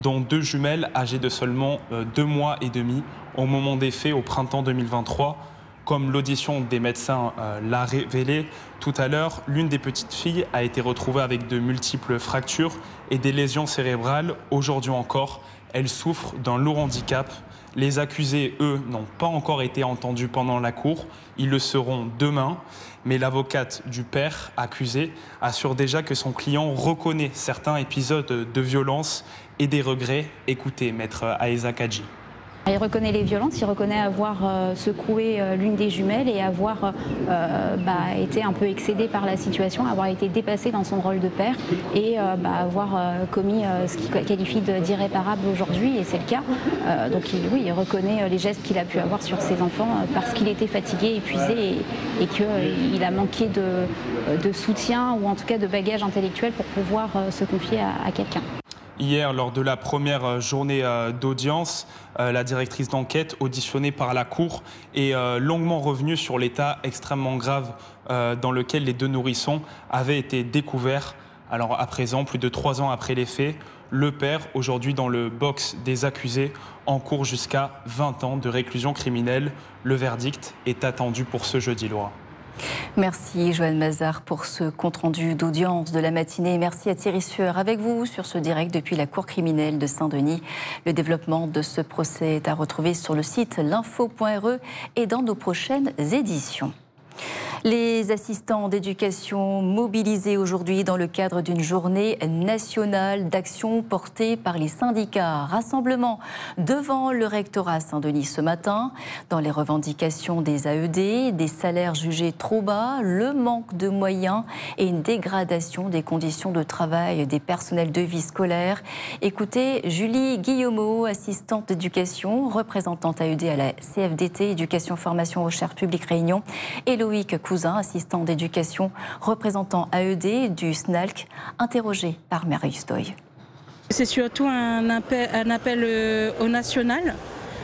dont 2 jumelles âgées de seulement 2 mois et demi au moment des faits au printemps 2023. Comme l'audition des médecins l'a révélé tout à l'heure, l'une des petites filles a été retrouvée avec de multiples fractures et des lésions cérébrales. Aujourd'hui encore, elle souffre d'un lourd handicap. Les accusés, eux, n'ont pas encore été entendus pendant la cour. Ils le seront demain. Mais l'avocate du père accusé assure déjà que son client reconnaît certains épisodes de violence et des regrets. Écoutez, maître Aïssa Kadji. Il reconnaît les violences, il reconnaît avoir secoué l'une des jumelles et avoir été un peu excédé par la situation, avoir été dépassé dans son rôle de père et avoir commis ce qu'il qualifie d'irréparable aujourd'hui, et c'est le cas. Donc il reconnaît les gestes qu'il a pu avoir sur ses enfants parce qu'il était fatigué, épuisé et qu'il a manqué de soutien ou en tout cas de bagage intellectuel pour pouvoir se confier à quelqu'un. Hier, lors de la première journée d'audience, la directrice d'enquête, auditionnée par la Cour, est longuement revenue sur l'état extrêmement grave dans lequel les 2 nourrissons avaient été découverts. Alors à présent, plus de 3 ans après les faits, le père, aujourd'hui dans le box des accusés, encourt jusqu'à 20 ans de réclusion criminelle. Le verdict est attendu pour ce jeudi, Laura. Merci Joanne Mazard pour ce compte-rendu d'audience de la matinée. Merci à Thierry Sueur avec vous sur ce direct depuis la cour criminelle de Saint-Denis. Le développement de ce procès est à retrouver sur le site l'info.re et dans nos prochaines éditions. Les assistants d'éducation mobilisés aujourd'hui dans le cadre d'une journée nationale d'action portée par les syndicats. Rassemblement devant le rectorat Saint-Denis ce matin dans les revendications des AED, des salaires jugés trop bas, le manque de moyens et une dégradation des conditions de travail des personnels de vie scolaire. Écoutez Julie Guillaumeau, assistante d'éducation, représentante AED à la CFDT, Éducation, Formation, Recherche Publique Réunion, et Loïc Cousin, assistant d'éducation, représentant AED du SNALC, interrogé par Marie Stoy. C'est surtout un appel au national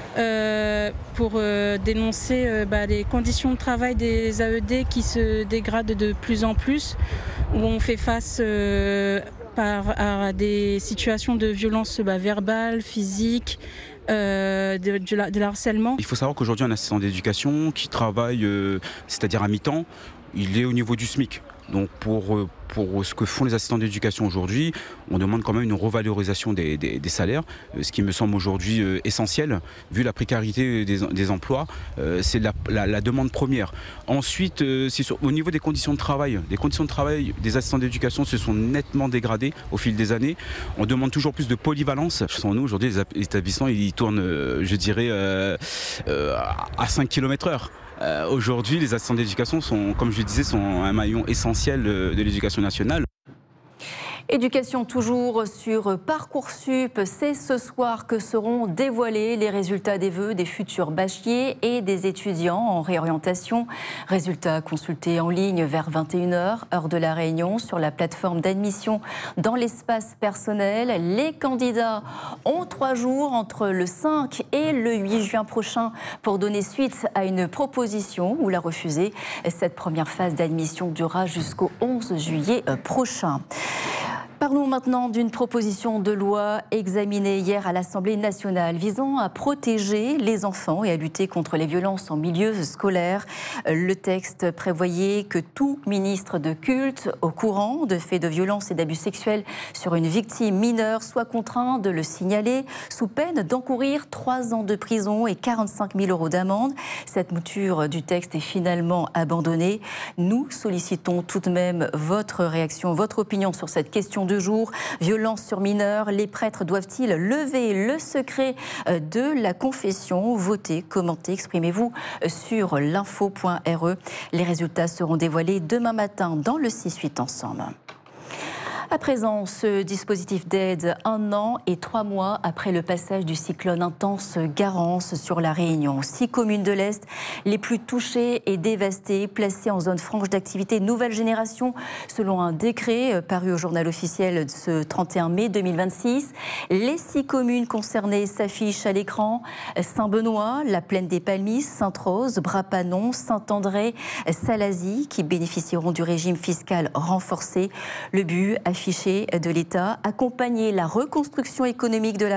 pour dénoncer les conditions de travail des AED qui se dégradent de plus en plus, où on fait face à des situations de violence verbale, physique, de harcèlement. Il faut savoir qu'aujourd'hui un assistant d'éducation qui travaille, c'est-à-dire à mi-temps, il est au niveau du SMIC. Donc pour ce que font les assistants d'éducation aujourd'hui, on demande quand même une revalorisation des salaires, ce qui me semble aujourd'hui essentiel, vu la précarité des emplois, c'est la demande première. Ensuite, au niveau des conditions de travail. Les conditions de travail des assistants d'éducation se sont nettement dégradées au fil des années. On demande toujours plus de polyvalence. Sans nous, aujourd'hui, les établissements, ils tournent, je dirais, à 5 km/h. Aujourd'hui, les assistants d'éducation sont, comme je le disais, sont un maillon essentiel de l'éducation nationale. Éducation toujours sur Parcoursup. C'est ce soir que seront dévoilés les résultats des vœux des futurs bacheliers et des étudiants en réorientation. Résultats consultés en ligne vers 21h, heure de la Réunion, sur la plateforme d'admission dans l'espace personnel. Les candidats ont 3 jours entre le 5 et le 8 juin prochain pour donner suite à une proposition ou la refuser. Cette première phase d'admission durera jusqu'au 11 juillet prochain. Parlons maintenant d'une proposition de loi examinée hier à l'Assemblée nationale visant à protéger les enfants et à lutter contre les violences en milieu scolaire. Le texte prévoyait que tout ministre de culte au courant de faits de violence et d'abus sexuels sur une victime mineure soit contraint de le signaler sous peine d'encourir 3 ans de prison et 45 000 € d'amende. Cette mouture du texte est finalement abandonnée. Nous sollicitons tout de même votre réaction, votre opinion sur cette question de jour. Violence sur mineurs, les prêtres doivent-ils lever le secret de la confession? Votez, commentez, exprimez-vous sur l'info.re. Les résultats seront dévoilés demain matin dans le 6-8 ensemble. À présent, ce dispositif d'aide 1 an et 3 mois après le passage du cyclone intense Garance sur la Réunion. 6 communes de l'Est les plus touchées et dévastées, placées en zone franche d'activité nouvelle génération, selon un décret paru au journal officiel ce 31 mai 2026. Les 6 communes concernées s'affichent à l'écran: Saint-Benoît, la Plaine des Palmises, Sainte-Rose, Bras-Panon, Saint-André, Salazie, qui bénéficieront du régime fiscal renforcé. Le but, fiché de l'État, accompagner la reconstruction économique de la